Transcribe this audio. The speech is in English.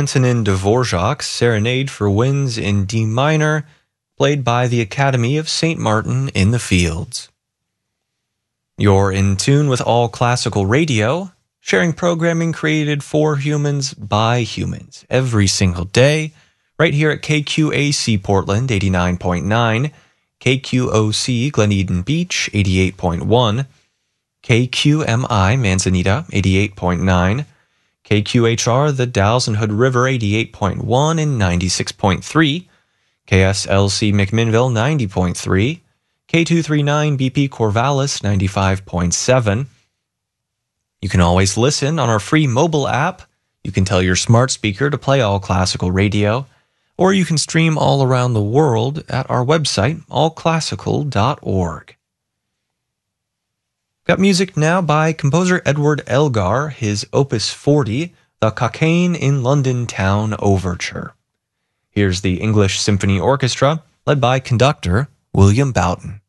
Antonin Dvorak's Serenade for Winds in D minor, played by the Academy of St. Martin in the Fields. You're in tune with All Classical Radio, sharing programming created for humans by humans every single day, right here at KQAC Portland 89.9, KQOC Glen Eden Beach 88.1, KQMI Manzanita 88.9, KQHR The Dalles and Hood River 88.1 and 96.3, KSLC McMinnville 90.3, K239 BP Corvallis 95.7. You can always listen on our free mobile app. You can tell your smart speaker to play All Classical Radio, or you can stream all around the world at our website, allclassical.org. Got music now by composer Edward Elgar, his Opus 40, The Cockaigne in London Town Overture. Here's the English Symphony Orchestra, led by conductor William Boughton.